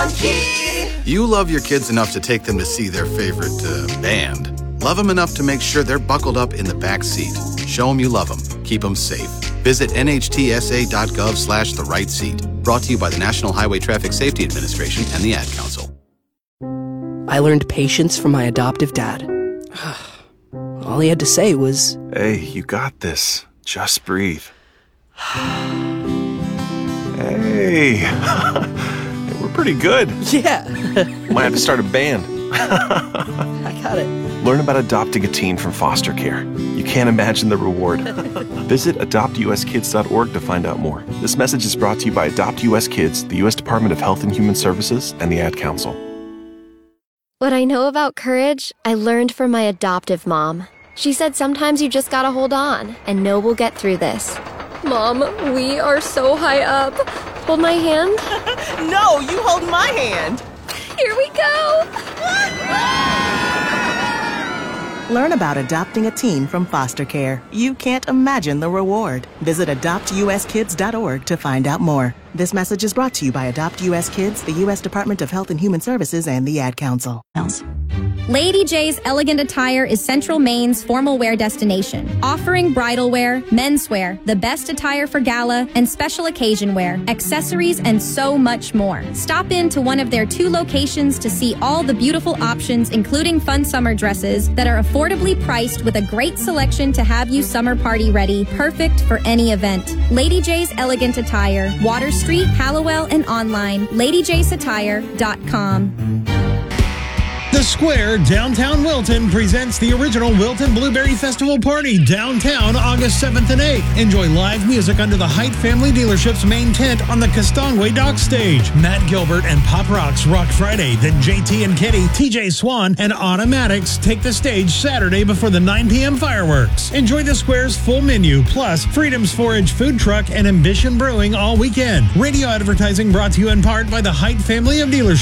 You love your kids enough to take them to see their favorite band. Love them enough to make sure they're buckled up in the back seat. Show them you love them. Keep them safe. Visit nhtsa.gov/the right seat. Brought to you by the National Highway Traffic Safety Administration and the Ad Council. I learned patience from my adoptive dad. All he had to say was, "Hey, you got this. Just breathe." Hey, we're pretty good. yeah, Might have to start a band. I got it. Learn about adopting a teen from foster care. You can't imagine the reward. Visit adoptuskids.org to find out more. This message is brought to you by Adopt US Kids, the U.S. Department of Health and Human Services, and the Ad Council. What I know about courage, I learned from my adoptive mom. She said sometimes you just gotta hold on and know we'll get through this. Mom, we are so high up. Hold my hand. No, you hold my hand. Here we go. Learn about adopting a teen from foster care. You can't imagine the reward. Visit adoptuskids.org to find out more. This message is brought to you by Adopt US Kids, the U.S. Department of Health and Human Services, and the Ad Council. Lady J's Elegant Attire is Central Maine's formal wear destination, offering bridal wear, menswear, the best attire for gala, and special occasion wear, accessories, and so much more. Stop in to one of their 2 locations to see all the beautiful options, including fun summer dresses that are affordably priced with a great selection to have you summer party ready, perfect for any event. Lady J's Elegant Attire, Water Street, Hallowell, and online, ladyjsatire.com. The Square, downtown Wilton, presents the original Wilton Blueberry Festival Party downtown August 7th and 8th. Enjoy live music under the Haidt Family Dealership's main tent on the Castongway Dock stage. Matt Gilbert and Pop Rocks rock Friday. Then JT and Kitty, TJ Swan, and Automatics take the stage Saturday before the 9 p.m. fireworks. Enjoy the Square's full menu, plus Freedom's Forage food truck and Ambition Brewing all weekend. Radio advertising brought to you in part by the Haidt Family of Dealerships.